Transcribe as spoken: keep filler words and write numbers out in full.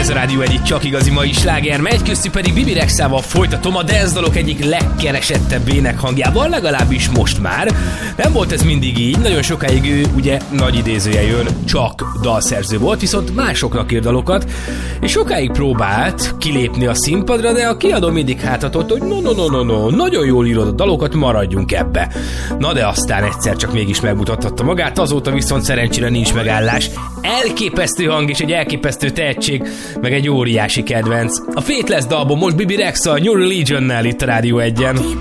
Ez a Rádió egy csak igazi mai sláger, megy köztük pedig Bibi Rexával folytatom a dance dalok egyik legkeresettebb énekhangjával, legalábbis most már. Nem volt ez mindig így, nagyon sokáig ő ugye nagy idézője jön, csak dalszerző volt, viszont másoknak ír dalokat, és sokáig próbált kilépni a színpadra, de a kiadó mindig hátatott, hogy no, no, no, no, no, nagyon jól írod a dalokat, maradjunk ebbe. Na de aztán egyszer csak mégis megmutathatta magát, azóta viszont szerencsére nincs megállás. Elképesztő hang és egy elképesztő tehetség, meg egy óriási kedvenc. A Faithless dalból most Bibi Rexa a New Religionnel itt a Rádió egyen.